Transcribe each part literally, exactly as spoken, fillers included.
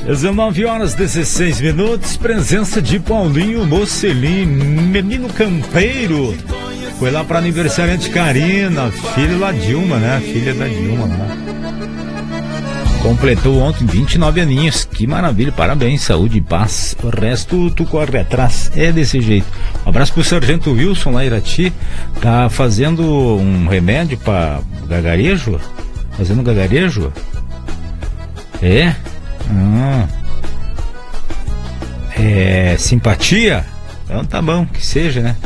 dezenove horas e dezesseis minutos, presença de Paulinho Mocelin, menino campeiro. Foi lá para aniversariante Karina, filha da Dilma, né? Filha da Dilma, né? Completou ontem vinte e nove aninhos, que maravilha, parabéns, saúde e paz. O resto tu corre atrás, é desse jeito. Um abraço pro Sargento Wilson lá em Irati, tá fazendo um remédio para gagarejo? Fazendo gagarejo? É? Ah. É simpatia? Então tá bom, que seja, né?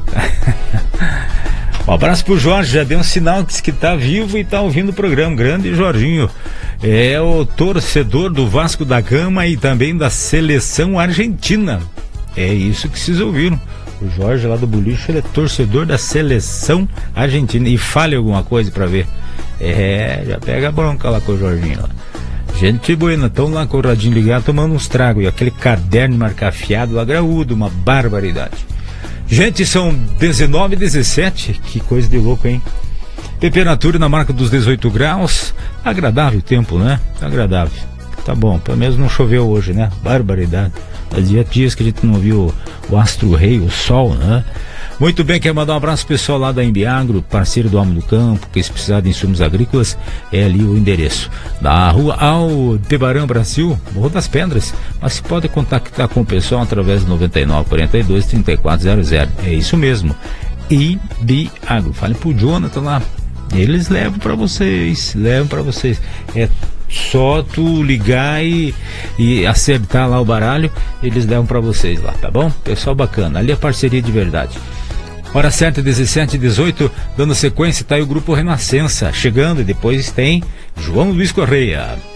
Um abraço pro Jorge, já deu um sinal que, que tá vivo e tá ouvindo o programa. Grande Jorginho, é o torcedor do Vasco da Gama e também da seleção argentina. É isso que vocês ouviram. O Jorge lá do Boliche, ele é torcedor da seleção argentina. E fale alguma coisa pra ver. É, já pega a bronca lá com o Jorginho lá. Gente buena, estão lá com o radinho ligado tomando uns tragos e aquele caderno marcafiado lá graúdo, uma barbaridade. Gente, são dezenove e dezessete, que coisa de louco, hein? Temperatura na marca dos dezoito graus, agradável tempo, né? Agradável, tá bom, pelo menos não choveu hoje, né? Barbaridade, fazia dias que a gente não viu o astro rei, o sol, né? Muito bem, quero mandar um abraço pessoal lá da Embiagro, parceiro do Homem do Campo, que se precisar de insumos agrícolas, é ali o endereço. Da rua Aldebaran Brasil, Morro das Pedras, mas se pode contactar com o pessoal através do noventa e nove, quarenta e dois, trinta e quatro zero zero. É isso mesmo, Embiagro. Fale pro Jonathan lá, eles levam para vocês, levam para vocês. É só tu ligar e, e acertar lá o baralho, eles levam para vocês lá, tá bom? Pessoal bacana, ali é parceria de verdade. Hora certa, dezessete e dezoito, dando sequência, tá aí o Grupo Renascença chegando e depois tem João Luiz Correia.